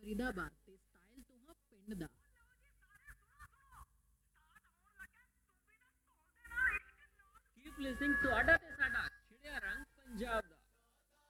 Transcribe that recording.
ਫਰੀਦਾਬਾਦ ਤੇ ਸਟਾਈਲ ਤੋਂ ਹਾਂ ਪਿੰਡ ਦਾ। ਕੀਪ ਲਿਸਨਿੰਗ ਤੁਹਾਡਾ ਤੇ ਸਾਡਾ ਛਿੜਿਆ ਰੰਗ ਪੰਜਾਬ ਦਾ।